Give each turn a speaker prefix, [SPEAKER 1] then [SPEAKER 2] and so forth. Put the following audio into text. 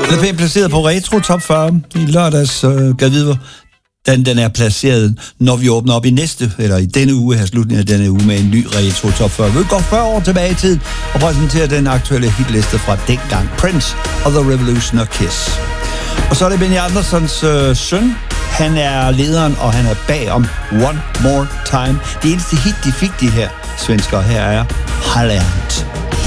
[SPEAKER 1] Den blev placeret på Retro Top 40 i lørdags. Gad vide, den er placeret, når vi åbner op i denne uge, her slutningen af denne uge, med en ny Retro Top 40. Vi går 40 år tilbage i tid og præsenterer den aktuelle hitliste fra dengang. Prince og The Revolution og Kiss. Og så er det Benny Andersons søn. Han er lederen, og han er bag om One More Time. Det eneste hit, de fik, de her svenskere, her er Holland.